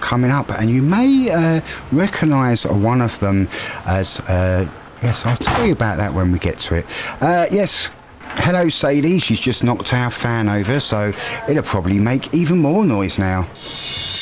coming up, and you may recognise one of them as... yes, I'll tell you about that when we get to it. Yes, hello Sadie, she's just knocked our fan over, so it'll probably make even more noise now.